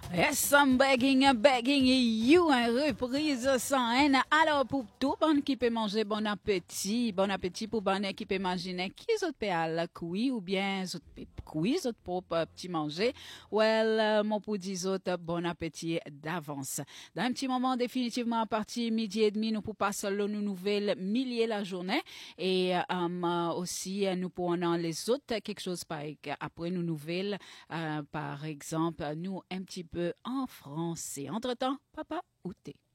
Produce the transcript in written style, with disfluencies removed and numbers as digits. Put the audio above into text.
Yes, I'm begging you, une reprise sans haine. Alors, pour tout bon qui peut manger, bon appétit pour bon qui peut imaginer qui autres peut aller cuire ou bien cuire autres propre petit manger. Well, mon pour dire autres, bon appétit d'avance. Dans un petit moment, définitivement, à partir midi et demi, nous pour passer nos nouvelles milliers la journée et aussi nous pourrons les autres quelque chose par après nos nouvelles, par exemple, nous un petit peu en français. Entre-temps, papa ou thé?